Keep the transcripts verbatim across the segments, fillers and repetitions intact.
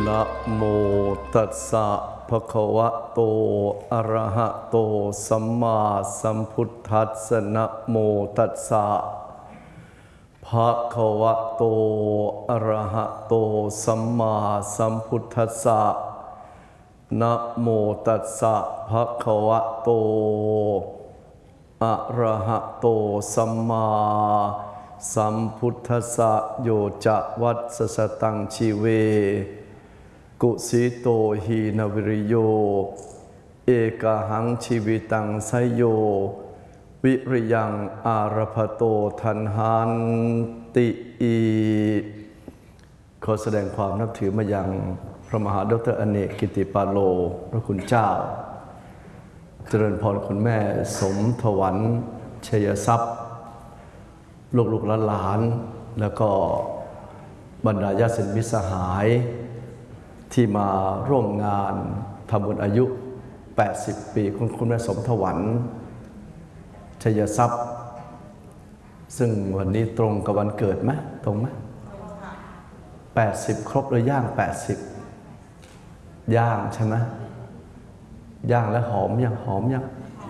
นะโมตัสสะภะคะวะโตอะระหะโตสัมมาสัมพุทธัสสะนะโมตัสสะภะคะวะโตอะระหะโตสัมมาสัมพุทธัสสะนะโมตัสสะภะคะวะโตอะระหะโตสัมมาสัมพุทธัสสะโยจะวัสสะตังชีเวกุสิโตหีนวิริโยเอกหังชีวิตังไสโยวิริยังอารภโตทันหันติอีขอแสดงความนับถือมายังพระมหาดรอเนกกิติปาโลพระคุณเจ้าเจริญพรคุณแม่สมถวันชัยทรัพย์ลูกลูกหลานแล้วก็บรรดาญาติมิตรสหายที่มาร่วมงานทำบุญอายุแปดสิบปีของคุณแม่สมถวันชัยทรัพย์ซึ่งวันนี้ตรงกับวันเกิดไหมตรงไหมแปดสิบครบหรือย่างแปดสิบย่างใช่ไหมย่างแล้วหอมยังหอมยัง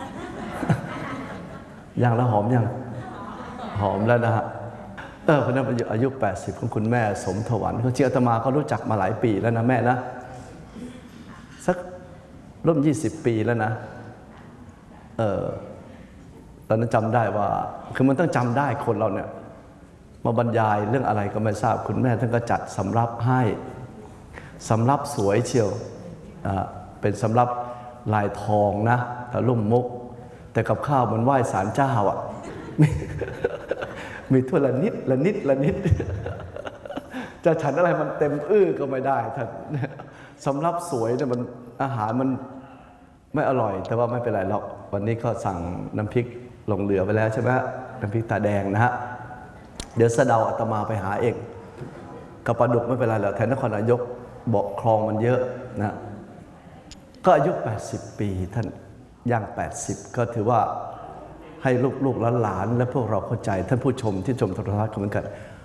ย่างแล้วหอมยังหอมแล้วนะฮะเออคนนั้นอายุแปดสิบของคุณแม่สมถวันเขาเชื่ออาตมาเขารู้จักมาหลายปีแล้วนะแม่นะสักร่วมยี่สิบปีแล้วนะเออตอนนั้นจำได้ว่าคือมันต้องจำได้คนเราเนี่ยมาบรรยายเรื่องอะไรก็ไม่ทราบคุณแม่ท่านก็จัดสำรับให้สำรับสวยเชียวเป็นสำรับลายทองนะแต่ลุ่มมุกแต่กับข้าวมันไหว้ศาลเจ้าอ่ะมีถ้วยละนิดละนิดละนิดจะฉันอะไรมันเต็มอื้อก็ไม่ได้ท่านสำรับสวยเนี่ยมันอาหารมันไม่อร่อยแต่ว่าไม่เป็นไรหรอกวันนี้ก็สั่งน้ำพริกลงเหลือไปแล้วใช่ไหมน้ำพริกตาแดงนะฮะเดี๋ยวสะเดาอาตมาไปหาเองกับปลาดุกไม่เป็นไรหรอกแถวนครนายกเบาะคลองมันเยอะนะก็อายุแปดสิบปีท่านย่างแปดสิบก็ถือว่าให้ลูกๆหลานๆและพวกเราเข้าใจท่านผู้ชมที่ชมโทรทัศน์ก็เหมือนกัน